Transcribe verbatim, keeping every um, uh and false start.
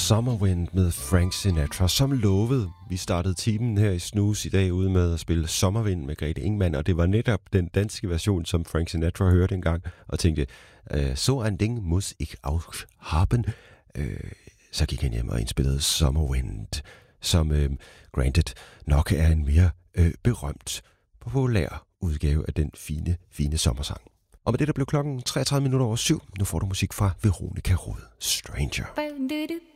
Summerwind med Frank Sinatra, som lovet. Vi startede timen her i Snooze i dag ude med at spille Sommerwind med Grete Ingemann, og det var netop den danske version, som Frank Sinatra hørte engang, og tænkte, øh, så ein Ding muss ich auch haben. Øh, så gik han hjem og indspillede Summerwind, som øh, granted nok er en mere øh, berømt, populær udgave af den fine, fine sommersang. Og med det, der blev klokken treogtredive minutter over syv. Nu får du musik fra Veronica Rod, Stranger.